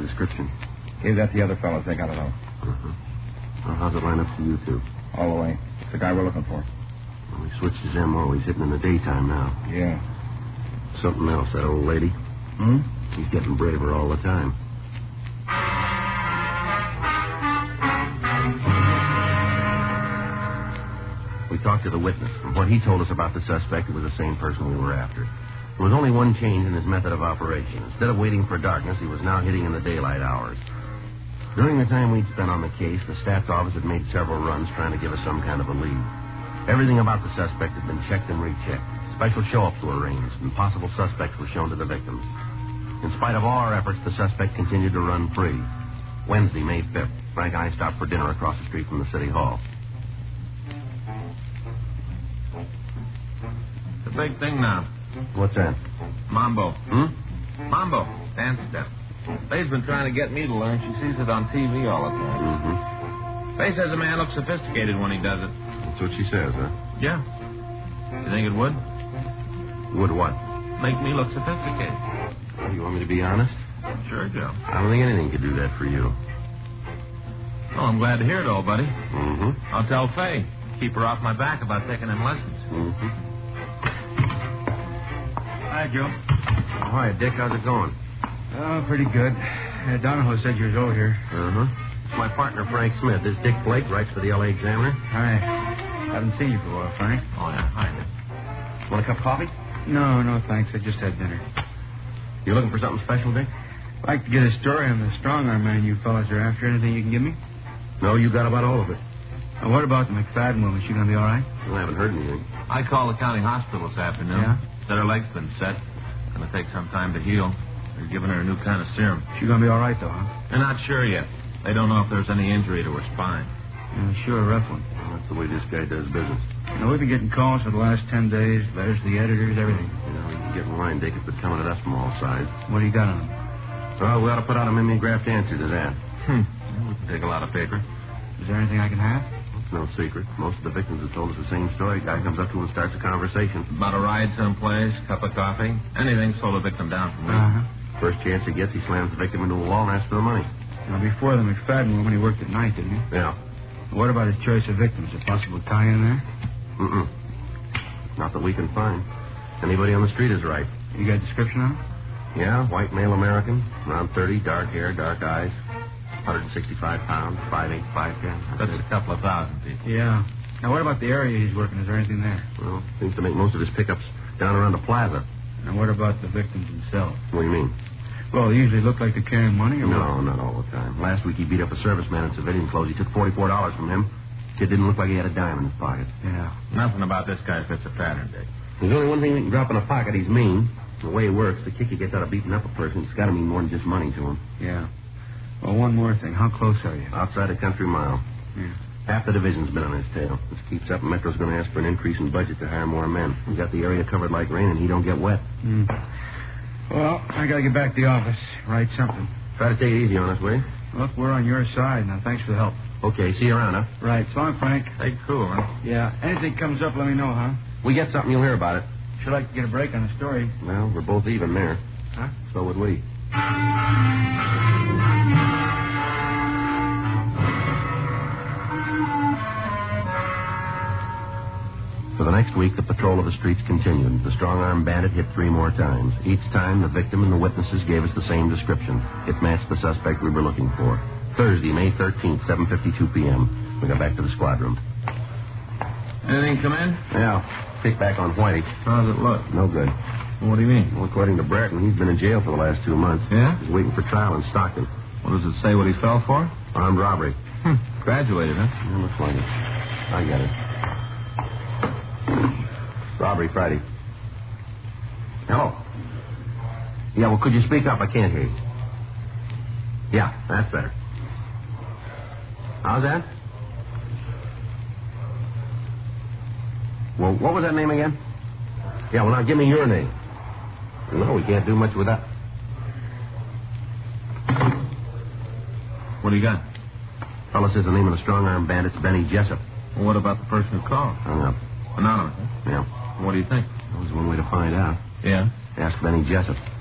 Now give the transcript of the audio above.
description. Is that the other fellow think? I don't know. Uh-huh. Well, how's it line up to you two? All the way. It's the guy we're looking for. Well, he switched his M.O. He's hitting in the daytime now. Yeah. Something else, that old lady. Hmm? He's getting braver all the time. We talked to the witness, and what he told us about the suspect, it was the same person we were after. There was only one change in his method of operation. Instead of waiting for darkness, he was now hitting in the daylight hours. During the time we'd spent on the case, the staff's office had made several runs trying to give us some kind of a lead. Everything about the suspect had been checked and rechecked. Special show-ups were arranged, and possible suspects were shown to the victims. In spite of all our efforts, the suspect continued to run free. Wednesday, May 5th, Frank and I stopped for dinner across the street from the city hall. The big thing now. What's that? Mambo. Hmm? Mambo. Dance step. Faye's been trying to get me to learn. She sees it on TV all the time. Mm-hmm. Faye says a man looks sophisticated when he does it. That's what she says, huh? Yeah. You think it would? Would what? Make me look sophisticated. Oh, you want me to be honest? Sure, Joe. I don't think anything could do that for you. Oh, I'm glad to hear it all, buddy. Mm-hmm. I'll tell Faye. Keep her off my back about taking them lessons. Mm-hmm. Hi, Joe. Oh, hi, Dick. How's it going? Oh, pretty good. Donahoe said you was over here. Uh-huh. It's my partner, Frank Smith. This Dick Blake writes for the L.A. Examiner. Hi. Haven't seen you for a while, Frank. Oh, yeah. Hi, Dick. Want a cup of coffee? No, thanks. I just had dinner. You looking for something special, Dick? I'd like to get a story on the strong-arm man you fellas are after. Anything you can give me? No, you got about all of it. Now, what about the McFadden woman? She gonna be all right? Well, I haven't heard anything. I called the county hospital this afternoon. Yeah? Said her leg's been set. Gonna take some time to heal. They're giving her a new kind of serum. She gonna be all right, though, huh? They're not sure yet. They don't know if there's any injury to her spine. Yeah, sure, a rough one. Well, that's the way this guy does business. Now, we've been getting calls for the last 10 days. Letters to the editors, everything. You know, you can get in line, Dick. It's been coming at us from all sides. What do you got on them? Well, we ought to put out a mimeographed answer to that. We can take a lot of paper. Is there anything I can have? It's no secret. Most of the victims have told us the same story. Guy comes up to him and starts a conversation. About a ride someplace, cup of coffee, anything slow the victim down for me. Uh-huh. First chance he gets, he slams the victim into a wall and asks for the money. Now, before the McFadden woman, he worked at night, didn't he? Yeah. What about his choice of victims? A possible tie in there? Mm-mm. Not that we can find. Anybody on the street is right. You got a description on him? Yeah, white male American, around 30, dark hair, dark eyes, 165 pounds, 5'8", 5'10". That's a couple of thousand people. Yeah. Now, what about the area he's working? Is there anything there? Well, seems to make most of his pickups down around the plaza. And what about the victims themselves? What do you mean? Well, they usually look like they're carrying money, or No, not all the time. Last week he beat up a serviceman in civilian clothes. He took $44 from him. Kid didn't look like he had a dime in his pocket. Yeah. Nothing about this guy fits a pattern, Dick. There's only one thing we can drop in a pocket. He's mean. The way it works, the kick he gets out of beating up a person, it's got to mean more than just money to him. Yeah. Well, one more thing. How close are you? Outside a country mile. Yeah. Half the division's been on his tail. This keeps up, and Metro's going to ask for an increase in budget to hire more men. We've got the area covered like rain, and he don't get wet. Well, I got to get back to the office. Write something. Try to take it easy on us, will you? Look, we're on your side. Now, thanks for the help. Okay, see you around, huh? Right. So long, Frank. Take cool, huh? Yeah. Anything comes up, let me know, huh? We get something, you'll hear about it. Sure like to get a break on the story. Well, we're both even there. Huh? So would we. For the next week, the patrol of the streets continued. The strong-arm bandit hit 3 more times. Each time, the victim and the witnesses gave us the same description. It matched the suspect we were looking for. Thursday, May 13th, 7:52 p.m. We got back to the squad room. Anything come in? Yeah, kick back on Whitey. How's it look? No good. What do you mean? Well, according to Bratton, he's been in jail for the last 2 months. Yeah? He's waiting for trial in Stockton. What does it say what he fell for? Armed robbery. Graduated, huh? Yeah, looks like it. I got it. Robbery Friday. Hello. Yeah, well, could you speak up? I can't hear you. Yeah, that's better. How's that? Well, what was that name again? Yeah, well, now give me your name. No, we can't do much with that. What do you got? Fella says the name of the strong-arm bandit's Benny Jessup. Well, what about the person who called? Hung up. Anonymous, huh? Yeah. What do you think? That was one way to find out. Yeah? Ask Benny Jessup.